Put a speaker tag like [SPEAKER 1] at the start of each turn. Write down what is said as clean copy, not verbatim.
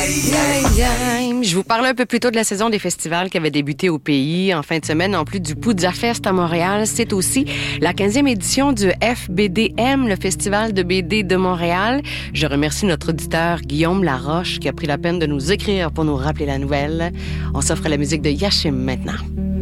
[SPEAKER 1] Je vous parlais un peu plus tôt de la saison des festivals qui avait débuté au pays en fin de semaine. En plus du Poudza Fest à Montréal, c'est aussi la 15e édition du FBDM, le Festival de BD de Montréal. Je remercie notre auditeur Guillaume Laroche qui a pris la peine de nous écrire pour nous rappeler la nouvelle. On s'offre la musique de Yashim maintenant.